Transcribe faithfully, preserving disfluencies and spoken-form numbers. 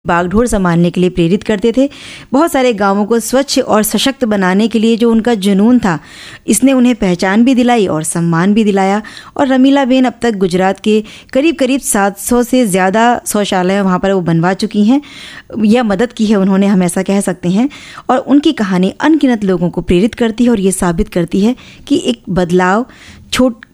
बागडोर संभालने के लिए प्रेरित करते थे। बहुत सारे गांवों को स्वच्छ और सशक्त बनाने के लिए जो उनका जुनून था, इसने उन्हें पहचान भी दिलाई और सम्मान भी दिलाया। और रमीलाबेन अब तक गुजरात के करीब करीब सात सौ से ज़्यादा शौचालय वहाँ पर वो बनवा चुकी हैं, या मदद की है उन्होंने, हम ऐसा कह सकते हैं। और उनकी कहानी अनगिनत लोगों को प्रेरित करती है और ये साबित करती है कि एक बदलाव छोट